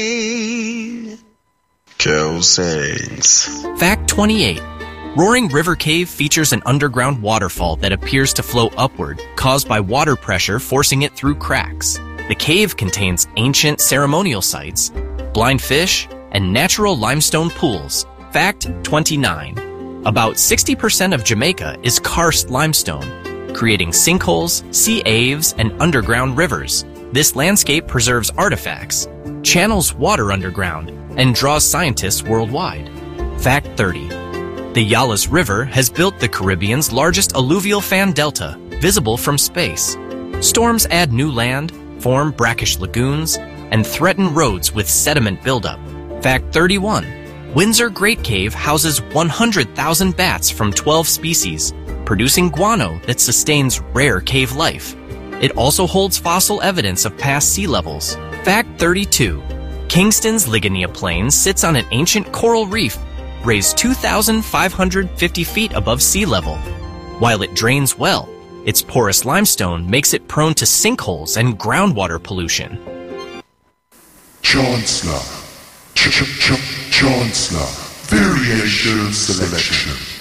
Kel Saints. Fact 28. Roaring River Cave features an underground waterfall that appears to flow upward, caused by water pressure forcing it through cracks. The cave contains ancient ceremonial sites, blind fish, and natural limestone pools. Fact 29. About 60% of Jamaica is karst limestone, creating sinkholes, sea aves, and underground rivers. This landscape preserves artifacts, channels water underground, and draws scientists worldwide. Fact 30. The Yalas River has built the Caribbean's largest alluvial fan delta, visible from space. Storms add new land, form brackish lagoons, and threaten roads with sediment buildup. Fact 31. Windsor Great Cave houses 100,000 bats from 12 species, producing guano that sustains rare cave life. It also holds fossil evidence of past sea levels. Fact 32. Kingston's Ligonier Plain sits on an ancient coral reef raised 2,550 feet above sea level. While it drains well, its porous limestone makes it prone to sinkholes and groundwater pollution. Chancellor. Chancellor. Variation selection.